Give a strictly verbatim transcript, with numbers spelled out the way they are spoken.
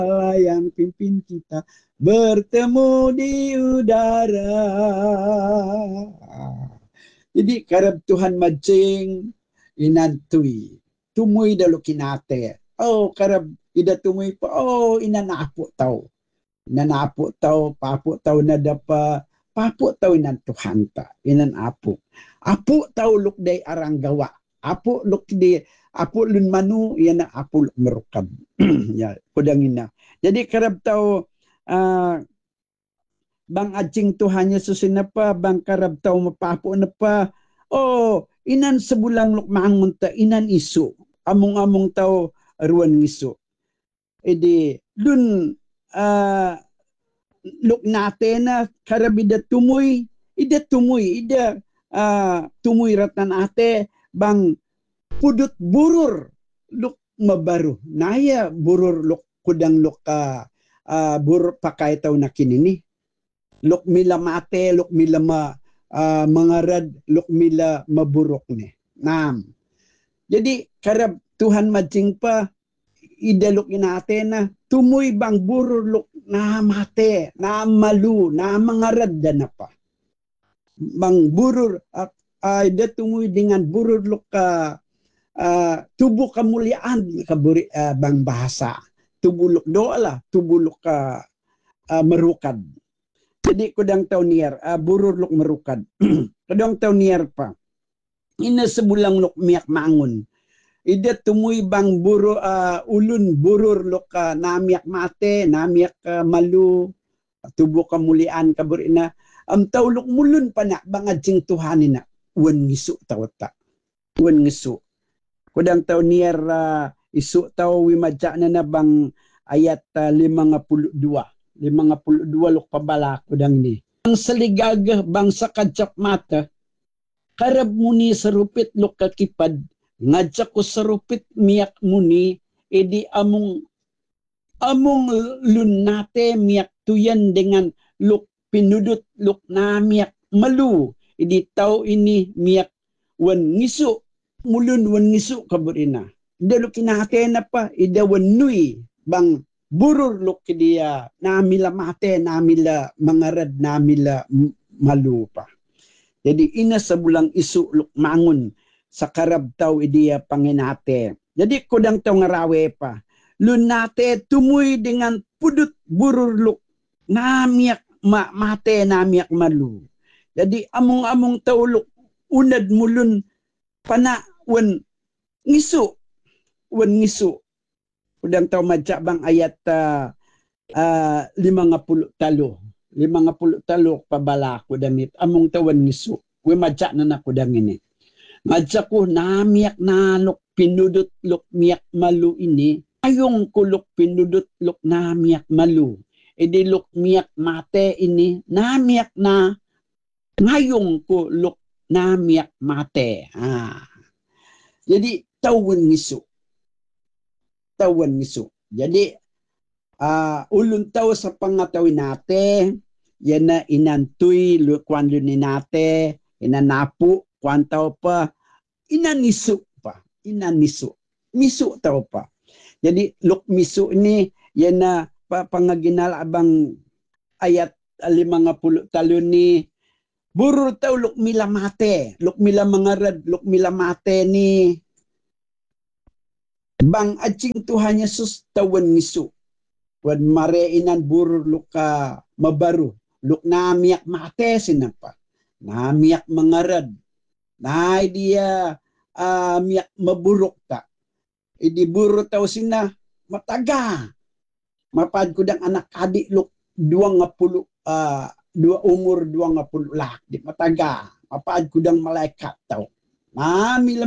yang pimpin kita bertemu di udara. Jadi karab Tuhan majing inantui. Tumuy dalo kinate. Oh, karab ida tumuy pa. Oh, inanapo tao. Inanapo tao, papo tao na dapa. Papo tao inan Tuhan ta. Inanapo. Apo tao lukday arang gawa. Apo lukday apo lun manu yan na apo merukab. Ya, kudangin na. Jadi karab tao uh, bang ajing Tuhan Yesus na pa, bang karab tao mapapo na pa. Oh, inan sebulang luk maangon ta, inan isu. Among-among tao ruan isu. Edi lun uh, luk natin na karab ida tumoy, ida tumoy, ida uh, tumoy ratan ate bang pudut burur luk mabaru. Naya burur luk kudang luk uh, uh, burur pakai tau na kinini. Luk mila mate, luk mila ma, uh, mangarad, luk mila maburok ni. Nam. Jadi karab Tuhan majing pa idaluk inate na tumoy bang burur luk na mate, na malu, na mangarad dan apa. Bang burur uh, uh, ida tumoy dengan burur luk uh, uh, tubuh kemuliaan kaburi uh, bang bahasa. Tubuh luk doa lah, tubuh luk uh, uh, merukad. Jadi kudang tau niar, uh, burur luk merukad. Kudang tau niar pa. Ina sebulang luk miak mangun. Ida tumuy bang buru, uh, ulun burur luk uh, namiak mate, namiak uh, malu, tubuh kemuliaan kabur ina. Am tau luk mulun pa na, bang ajing Tuhan ina. Uwan ngisu tau ta. Uwan ngisu. Kudang tau niar uh, isu tau wimaja na na bang ayat uh, lima puluh dua. lima puluh dua luk pabala kudang ni. Ang saligagah bang sakadjak mata, karab muni serupit luk kakipad, ngajak ko serupit miyak muni, edi among among lunate miyak tuyan dengan luk pinudut luk na miyak malu, edi tau ini miyak wan ngisu, mulun wan ngisu kaburina. Ida luk kinate na pa, ida wan nui bang burur luk dia namila mate, namila mangarad, namila malu pa. Jadi ina sebulang isu luk mangun sa karab tau idia panginate. Jadi kudang tau ngarawe pa. Lunate tumuy dengan pudut burur luk namiak ma, mate, namiak malu. Jadi among-among tau luk unad mulun pana wan ngisu. Wan ngisu. Kudang tau majak bang ayat uh, uh, lima puluh talo. lima puluh talo pabala kudang it. Among tawan ngisu. Kwe majak na na kudang ini. Majak ko namiyak na luk pinudut luk miyak malu ini. Ayong ko luk pinudut luk namiyak malu. Edi luk miyak mate ini. Namiyak na. Ngayong ko luk namiyak mate. Ah. Jadi tawan ngisu. Tawan ngisu. Jadi uh, ulun tau sa pangatawin nate, yan na inantuy kwan lunin nate, inanapu kwan tau pa, inanisu pa, inanisu. Misu tau pa. Jadi luk misu ini yan na pa, pangaginal abang ayat lima puluh talun ni burur tau luk mila mate, luk mila mangarad, luk mila mate ni bang acing Tuhan Yesus tawan ngisu. Wan mareinan burur luka mabaru. Luk namiyak mate sinapa. Namiyak mangarad. Na dia uh, miyak maburuk ta. Idi buru tau sina mataga. Mapad kudang anak adik luk dua ngapuluh uh, dua umur dua ngapuluh lah. Di mataga. Mapad kudang malaikat tau. Mami